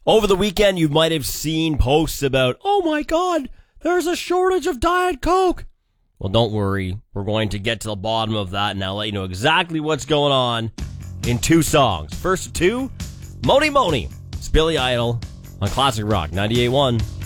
Over the weekend, you might have seen posts about, oh my God, there's a shortage of Diet Coke. Well, don't worry. We're going to get to the bottom of that, and I'll let you know exactly what's going on in two songs. First of two, Mony Mony. It's Billy Idol on Classic Rock 98.1.